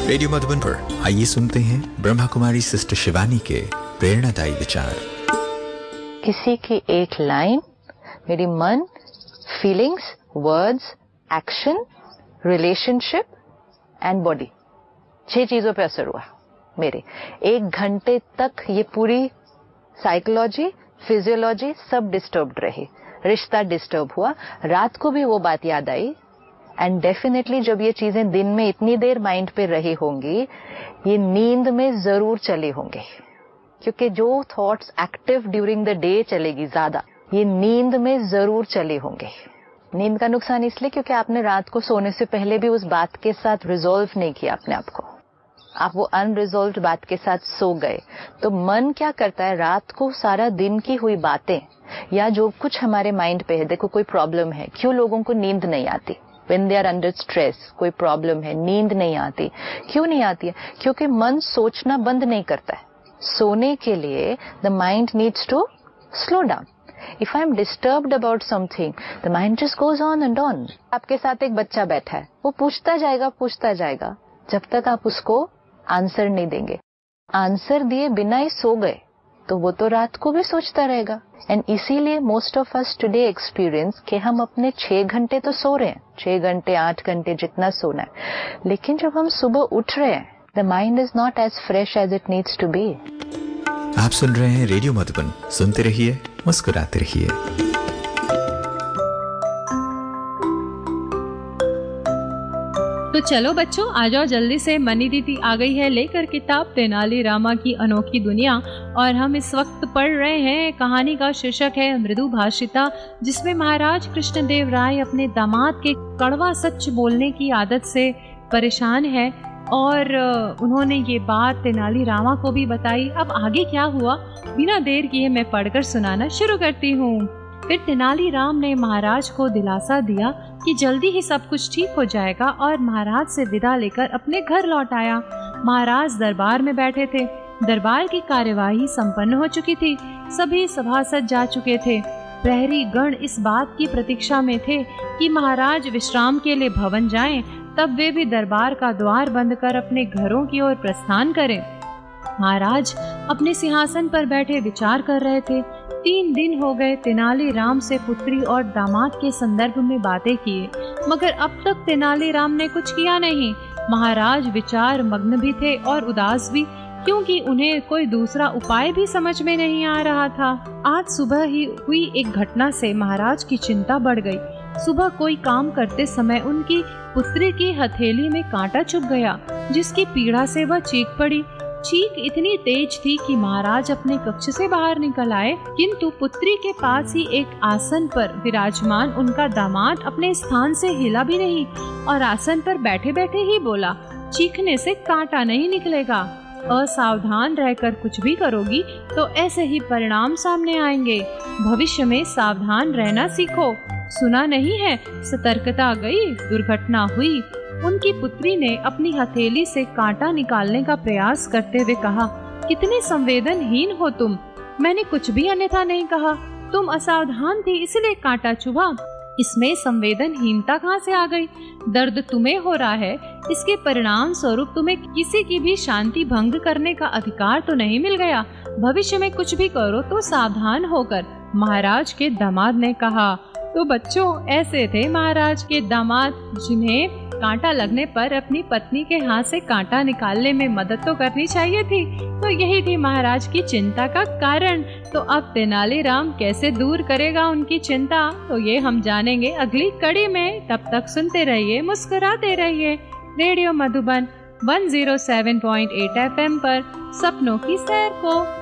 Radio Madhuban पर आइए सुनते हैं ब्रह्मा कुमारी सिस्टर शिवानी के प्रेरणादायी विचार। किसी की एक लाइन मेरी मन, feelings, words, action, relationship and body, 6 चीजों पे असर हुआ मेरे। 1 घंटे तक ये पूरी साइकोलॉजी, फिजियोलॉजी सब डिस्टर्ब्ड रही, रिश्ता डिस्टर्ब हुआ। रात को भी वो बात याद आई एंड डेफिनेटली जब ये चीजें दिन में इतनी देर माइंड पे रही होंगी, ये नींद में जरूर चली होंगी, क्योंकि जो thoughts active during the day चलेगी ज्यादा, ये नींद में जरूर चली होंगी। नींद का नुकसान इसलिए क्योंकि आपने रात को सोने से पहले भी उस बात के साथ रिजॉल्व नहीं किया अपने आप को, आप वो अनरिजॉल्व्ड बात के साथ सो गए। तो मन क्या करता है, रात को सारा दिन की हुई बातें या जो कुछ हमारे माइंड पे है, देखो कोई प्रॉब्लम है, क्यों लोगों को नींद नहीं आती, when they are under stress, कोई प्रॉब्लम है, नींद नहीं आती, क्यों नहीं आती है? क्योंकि मन सोचना बंद नहीं करता है। सोने के लिए the mind needs to slow down. If I am disturbed about something, the mind just goes on and on. आपके साथ एक बच्चा बैठा है, वो पूछता जाएगा जब तक आप उसको आंसर नहीं देंगे। आंसर दिए बिना ही सो गए तो वो तो रात को भी सोचता रहेगा। एंड इसीलिए most of us today experience कि हम अपने 6 घंटे तो सो रहे हैं, 6 घंटे 8 घंटे जितना सोना है, लेकिन जब हम सुबह उठ रहे हैं, the mind is not as fresh as it needs to be. आप सुन रहे हैं रेडियो मधुबन, सुनते रहिए, मुस्कुराते रहिए। तो चलो बच्चों, आ जाओ जल्दी से। मनी दीदी आ गई है लेकर किताब तेनाली रामा की अनोखी दुनिया, और हम इस वक्त पढ़ रहे हैं। कहानी का शीर्षक है मृदु भाषिता, जिसमें महाराज कृष्णदेव राय अपने दामाद के कड़वा सच बोलने की आदत से परेशान है, और उन्होंने ये बात तेनाली रामा को भी बताई। अब आगे क्या हुआ, बिना देर किए मैं पढ़कर सुनाना शुरू करती हूँ। फिर तेनाली राम ने महाराज को दिलासा दिया कि जल्दी ही सब कुछ ठीक हो जाएगा, और महाराज से विदा लेकर अपने घर लौट आया। महाराज दरबार में बैठे थे। दरबार की कार्यवाही संपन्न हो चुकी थी, सभी सभासद जा चुके थे। प्रहरी गण इस बात की प्रतीक्षा में थे कि महाराज विश्राम के लिए भवन जाएं, तब वे भी दरबार का द्वार बंद कर अपने घरों की ओर प्रस्थान करें। महाराज अपने सिंहासन पर बैठे विचार कर रहे थे। 3 दिन हो गए तेनाली राम से पुत्री और दामाद के संदर्भ में बातें किए, मगर अब तक तेनाली राम ने कुछ किया नहीं। महाराज विचार मग्न भी थे और उदास भी, क्योंकि उन्हें कोई दूसरा उपाय भी समझ में नहीं आ रहा था। आज सुबह ही हुई एक घटना से महाराज की चिंता बढ़ गई। सुबह कोई काम करते समय उनकी पुत्री की हथेली में कांटा चुभ गया, जिसकी पीड़ा से वह चीख पड़ी। चीख इतनी तेज थी कि महाराज अपने कक्ष से बाहर निकल आए, किंतु पुत्री के पास ही एक आसन पर विराजमान उनका दामाद अपने स्थान से हिला भी नहीं, और आसन पर बैठे बैठे ही बोला, चीखने से कांटा नहीं निकलेगा। असावधान रहकर कुछ भी करोगी तो ऐसे ही परिणाम सामने आएंगे। भविष्य में सावधान रहना सीखो। सुना नहीं है, सतर्कता गई, दुर्घटना हुई। उनकी पुत्री ने अपनी हथेली से कांटा निकालने का प्रयास करते हुए कहा, कितने संवेदनहीन हो तुम। मैंने कुछ भी अन्यथा नहीं कहा, तुम असावधान थी इसलिए कांटा चुभा। इसमें संवेदनहीनता कहाँ से आ गई? दर्द तुम्हें हो रहा है, इसके परिणाम स्वरूप तुम्हें किसी की भी शांति भंग करने का अधिकार तो नहीं मिल गया। भविष्य में कुछ भी करो तो सावधान होकर, महाराज के दामाद ने कहा। तो बच्चों, ऐसे थे महाराज के दामाद, जिन्हें कांटा लगने पर अपनी पत्नी के हाथ से कांटा निकालने में मदद तो करनी चाहिए थी। तो यही थी महाराज की चिंता का कारण। तो अब तेनाली राम कैसे दूर करेगा उनकी चिंता, तो ये हम जानेंगे अगली कड़ी में। तब तक सुनते रहिए, मुस्कुराते रहिए। रेडियो मधुबन 107.8 FM पर सपनों की सैर को।